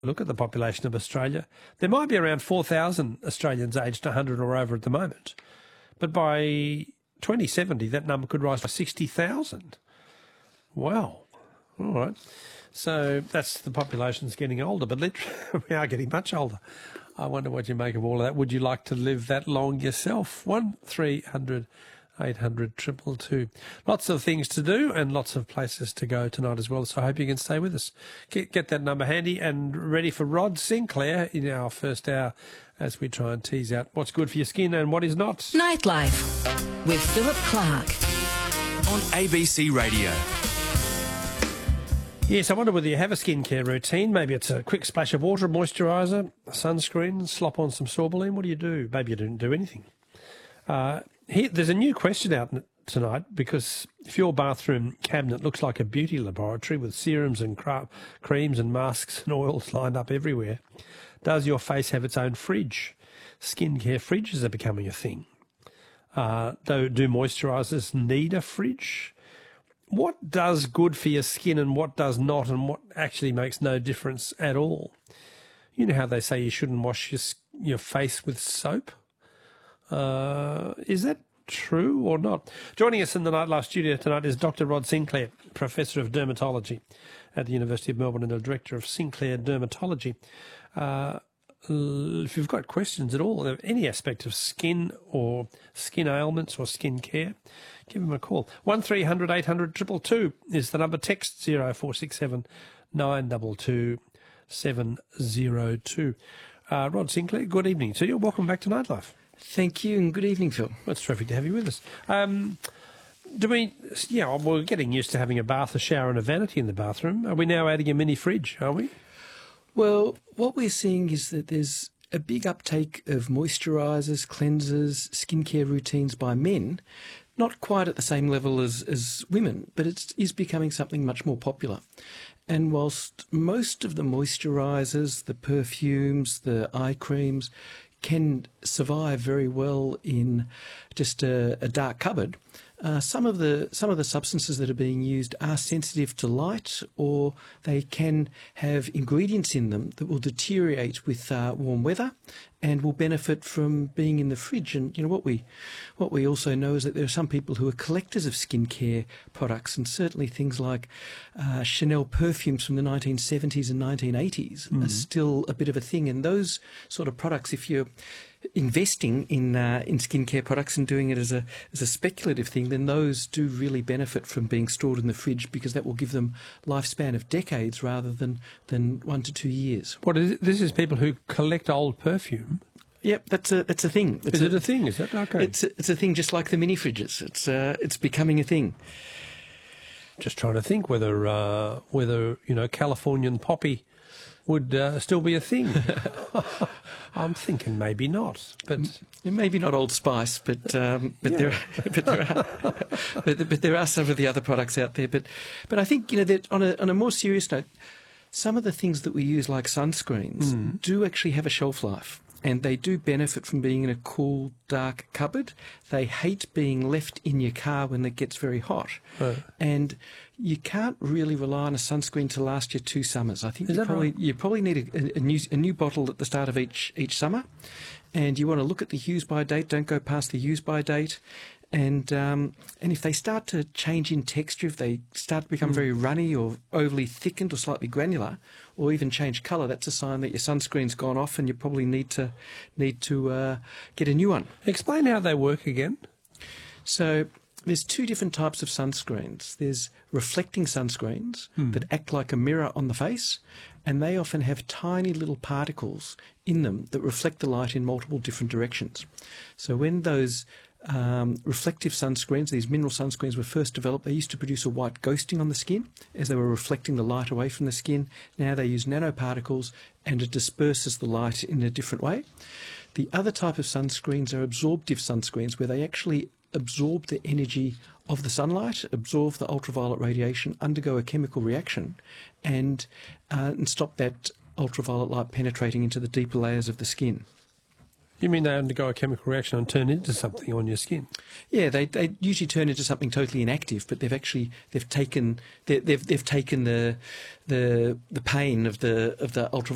look at the population of Australia, there might be around 4,000 Australians aged 100 or over at the moment. But by 2070, that number could rise to 60,000. Wow. All right. So that's the population's getting older, but literally we are getting much older. I wonder what you make of all of that. Would you like to live that long yourself? 1300 800 222. Lots of things to do and lots of places to go tonight as well, so I hope you can stay with us. Get that number handy and ready for Rod Sinclair in our first hour as we try and tease out what's good for your skin and what is not. Nightlife with Philip Clark on ABC Radio. Yes, I wonder whether you have a skincare routine. Maybe it's a quick splash of water, moisturiser, sunscreen, slop on some sorbeline. What do? Maybe you don't do anything. There's a new question out tonight, because if your bathroom cabinet looks like a beauty laboratory with serums and creams and masks and oils lined up everywhere, does your face have its own fridge? Skincare fridges are becoming a thing. Do moisturisers need a fridge? What does good for your skin and what does not, and what actually makes no difference at all? You know how they say you shouldn't wash your face with soap? Is that true or not? Joining us in the Nightlife studio tonight is Dr. Rod Sinclair, Professor of Dermatology at the University of Melbourne and the Director of Sinclair Dermatology. If you've got questions at all of any aspect of skin or skin ailments or skin care, give him a call. 1300 800 222 is the number. Text 0467 922 702. Rod Sinclair, good evening to you. Welcome back to Nightlife. Thank you, and good evening, Phil. Well, it's terrific to have you with us. We're getting used to having a bath, a shower and a vanity in the bathroom. Are we now adding a mini fridge, are we? Well, what we're seeing is that there's a big uptake of moisturisers, cleansers, skincare routines by men, not quite at the same level as women, but it is becoming something much more popular. And whilst most of the moisturisers, the perfumes, the eye creams can survive very well in just a dark cupboard, some of the substances that are being used are sensitive to light, or they can have ingredients in them that will deteriorate with warm weather and will benefit from being in the fridge. And you know what we also know is that there are some people who are collectors of skincare products, and certainly things like Chanel perfumes from the 1970s and 1980s are still a bit of a thing. And those sort of products, if you're investing in skincare products and doing it as a speculative thing, then those do really benefit from being stored in the fridge, because that will give them lifespan of decades rather than 1 to 2 years. What is it? This is people who collect old perfume. Yep, that's a thing. Is it a thing? Is that okay? It's a thing, just like the mini fridges. It's becoming a thing. Just trying to think whether Californian poppy would still be a thing. I'm thinking maybe not, but maybe not Old Spice, but there are some of the other products out there. But I think that on a more serious note, some of the things that we use, like sunscreens, do actually have a shelf life. And they do benefit from being in a cool, dark cupboard. They hate being left in your car when it gets very hot. Right. And you can't really rely on a sunscreen to last you 2 summers. I think you probably need a new bottle at the start of each summer. And you want to look at the use-by date. Don't go past the use-by date. And if they start to change in texture, if they start to become very runny or overly thickened or slightly granular, or even change colour, that's a sign that your sunscreen's gone off and you probably need to get a new one. Explain how they work again. So there's 2 different types of sunscreens. There's reflecting sunscreens that act like a mirror on the face, and they often have tiny little particles in them that reflect the light in multiple different directions. So when those reflective sunscreens, these mineral sunscreens, were first developed, they used to produce a white ghosting on the skin as they were reflecting the light away from the skin. Now they use nanoparticles, and it disperses the light in a different way. The other type of sunscreens are absorptive sunscreens, where they actually absorb the energy of the sunlight, absorb the ultraviolet radiation, undergo a chemical reaction, and stop that ultraviolet light penetrating into the deeper layers of the skin. You mean they undergo a chemical reaction and turn into something on your skin? Yeah, they usually turn into something totally inactive, but they've taken the pain of the ultraviolet